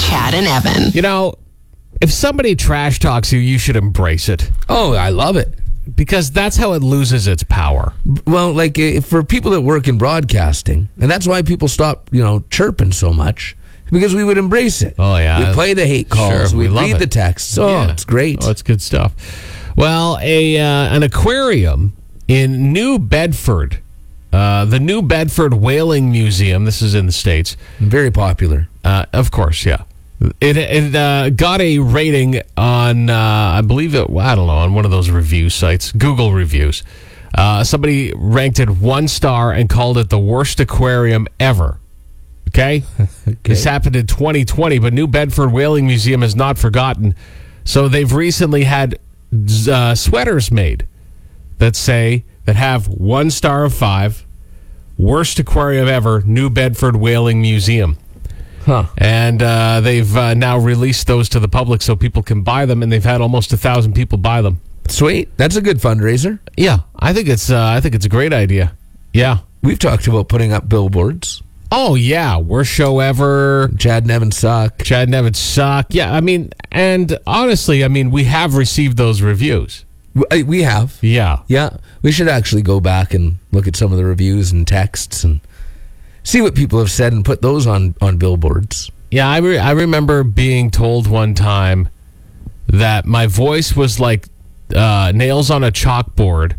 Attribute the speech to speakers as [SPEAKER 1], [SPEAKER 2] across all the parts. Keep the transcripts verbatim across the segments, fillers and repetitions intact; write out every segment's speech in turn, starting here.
[SPEAKER 1] Chad and Evan.
[SPEAKER 2] You know, if somebody trash talks you, you should embrace it.
[SPEAKER 3] Oh, I love it.
[SPEAKER 2] Because that's how it loses its power.
[SPEAKER 3] Well, like uh, for people that work in broadcasting, and that's why people stop, you know, chirping so much, because we would embrace it.
[SPEAKER 2] Oh, yeah.
[SPEAKER 3] We play the hate calls.
[SPEAKER 2] Sure, we
[SPEAKER 3] we
[SPEAKER 2] love
[SPEAKER 3] read
[SPEAKER 2] it.
[SPEAKER 3] the texts. Oh,
[SPEAKER 2] Yeah.
[SPEAKER 3] it's great.
[SPEAKER 2] Oh, it's good stuff. Well, a uh, an aquarium in New Bedford, uh, the New Bedford Whaling Museum, this is in the States.
[SPEAKER 3] Very popular.
[SPEAKER 2] Uh, of course, yeah. It, it uh, got a rating on, uh, I believe it, I don't know, on one of those review sites, Google reviews. Uh, somebody ranked it one star and called it the worst aquarium ever. Okay?
[SPEAKER 3] Okay.
[SPEAKER 2] This happened in twenty twenty, but New Bedford Whaling Museum has not forgotten. So they've recently had uh, sweaters made that say, that have one star of five, worst aquarium ever, New Bedford Whaling Museum.
[SPEAKER 3] Huh.
[SPEAKER 2] And uh, they've uh, now released those to the public so people can buy them, and they've had almost a thousand people buy them.
[SPEAKER 3] Sweet. That's a good fundraiser.
[SPEAKER 2] Yeah, I think it's uh, I think it's a great idea. Yeah.
[SPEAKER 3] We've talked about putting up billboards.
[SPEAKER 2] Oh yeah, worst show ever.
[SPEAKER 3] Chad and Evan suck.
[SPEAKER 2] Chad and Evan suck. Yeah, I mean, and honestly, I mean, we have received those reviews.
[SPEAKER 3] We- We have.
[SPEAKER 2] Yeah.
[SPEAKER 3] Yeah. We should actually go back and look at some of the reviews and texts and see what people have said and put those on, on billboards.
[SPEAKER 2] Yeah, I, re- I remember being told one time that my voice was like uh, nails on a chalkboard,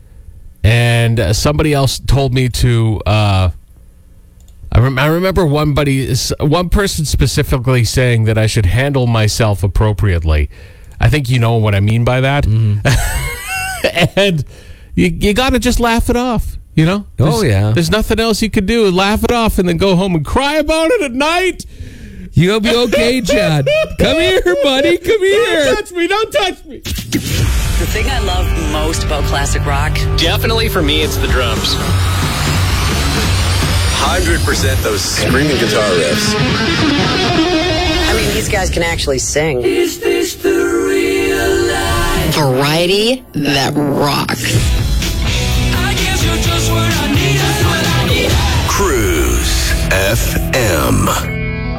[SPEAKER 2] and uh, somebody else told me to. Uh, I, rem- I remember one buddy, one person specifically saying that I should handle myself appropriately. I think you know what I mean by that. Mm-hmm. And you you got to just laugh it off. You know?
[SPEAKER 3] Oh,
[SPEAKER 2] There's-
[SPEAKER 3] yeah.
[SPEAKER 2] There's nothing else you can do. Laugh it off and then go home and cry about it at night.
[SPEAKER 3] You'll be okay, Chad. Come here, buddy. Come here.
[SPEAKER 2] Don't touch me. Don't touch me.
[SPEAKER 4] The thing I love most about classic rock,
[SPEAKER 5] Definitely for me, it's the drums.
[SPEAKER 6] one hundred percent those screaming guitar riffs.
[SPEAKER 4] I mean, these guys can actually sing.
[SPEAKER 1] Variety that rocks.
[SPEAKER 6] Cruise F M.